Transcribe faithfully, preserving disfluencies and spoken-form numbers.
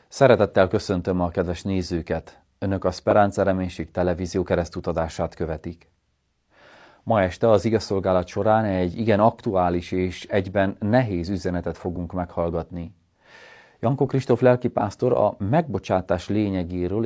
Szeretettel köszöntöm a kedves nézőket! Önök a Speranza Reménység televízió keresztutazását követik. Ma este az igazszolgálat során egy igen aktuális és egyben nehéz üzenetet fogunk meghallgatni. Jankó Kristóf lelkipásztor a megbocsátás lényegéről